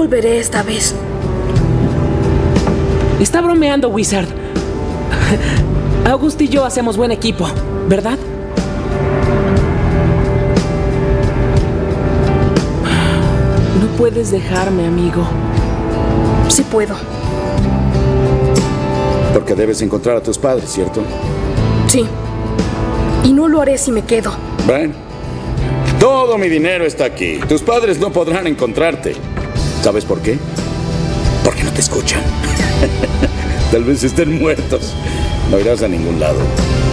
volveré esta vez. Está bromeando, Wizard. August y yo hacemos buen equipo, ¿verdad? No puedes dejarme, amigo. Sí puedo. Porque debes encontrar a tus padres, ¿cierto? Sí. Y no lo haré si me quedo. Bueno, todo mi dinero está aquí. Tus padres no podrán encontrarte. ¿Sabes por qué? Porque no te escuchan. Tal vez estén muertos. No irás a ningún lado.